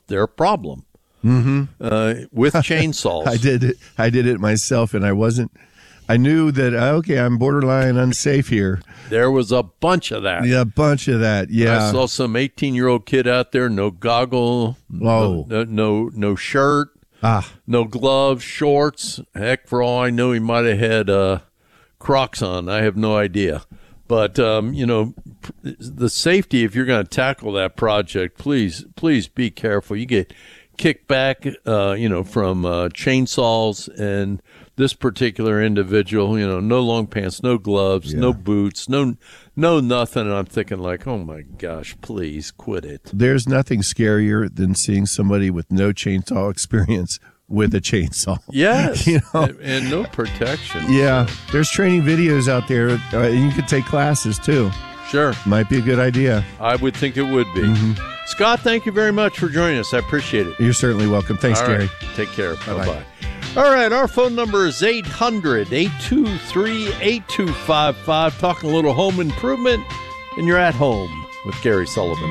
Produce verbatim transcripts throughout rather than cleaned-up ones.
their problem mm-hmm. uh, with chainsaws. I did it. I did it myself, and I wasn't. I knew that, okay, I'm borderline unsafe here. There was a bunch of that. Yeah, a bunch of that, yeah. I saw some eighteen-year-old kid out there, no goggle, Whoa. no, no, no shirt, ah. no gloves, shorts. Heck, for all I know, he might have had uh, Crocs on. I have no idea. But, um, you know, the safety, if you're going to tackle that project, please, please be careful. You get kicked back, uh, you know, from uh, chainsaws, and this particular individual, you know, no long pants, no gloves, yeah. no boots, no no nothing. And I'm thinking like, oh, my gosh, please quit it. There's nothing scarier than seeing somebody with no chainsaw experience with a chainsaw. Yes, you know? and, and no protection. Yeah, there's training videos out there, uh, and you could take classes, too. Sure. Might be a good idea. I would think it would be. Mm-hmm. Scott, thank you very much for joining us. I appreciate it. You're certainly welcome. Thanks, All Gary. right. Take care. Bye-bye. Bye-bye. All right, our phone number is eight hundred, eight two three, eight two five five. Talking a little home improvement, and you're at home with Gary Sullivan.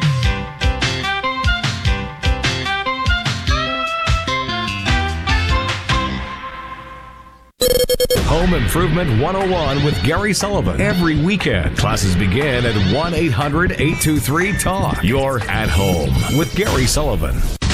Home Improvement one oh one with Gary Sullivan. Every weekend, classes begin at one eight hundred, eight two three, talk. You're at home with Gary Sullivan.